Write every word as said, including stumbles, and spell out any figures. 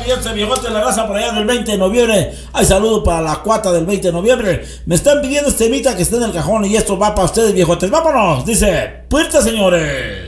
fíjense, viejote, la raza por allá del veinte de noviembre. Hay saludo para la cuata del veinte de noviembre. Me están pidiendo este temita que está en el cajón y esto va para ustedes, viejotes. Vámonos, dice, puerta, señores.